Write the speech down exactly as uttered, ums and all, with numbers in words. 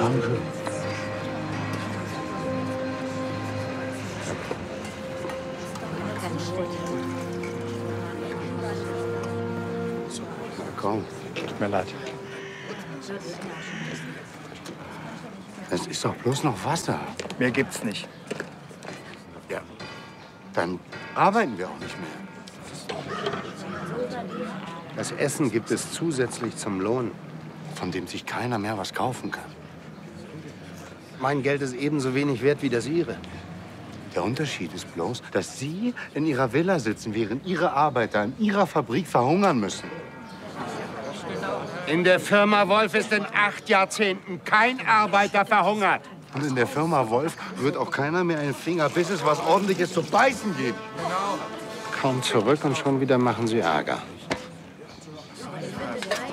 Danke. Komm. Tut mir leid. Es ist doch bloß noch Wasser. Mehr gibt's nicht. Ja. Dann arbeiten wir auch nicht mehr. Das Essen gibt es zusätzlich zum Lohn, von dem sich keiner mehr was kaufen kann. Mein Geld ist ebenso wenig wert wie das Ihre. Der Unterschied ist bloß, dass Sie in Ihrer Villa sitzen, während Ihre Arbeiter in Ihrer Fabrik verhungern müssen. In der Firma Wolf ist in acht Jahrzehnten kein Arbeiter verhungert. Und in der Firma Wolf wird auch keiner mehr einen Finger, bis es was Ordentliches zu beißen gibt. Kaum zurück und schon wieder machen Sie Ärger.